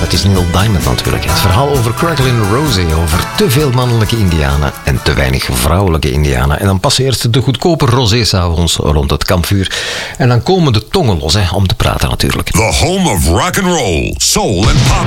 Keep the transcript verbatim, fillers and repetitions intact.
Het is Neil Diamond natuurlijk. Het verhaal over Cracklin' Rosie, over te veel mannelijke indianen en te weinig vrouwelijke indianen. En dan passeert de goedkope rosé s'avonds rond het kampvuur. En dan komen de tongen los, hè, om te praten natuurlijk. The home of rock and roll, soul and pop.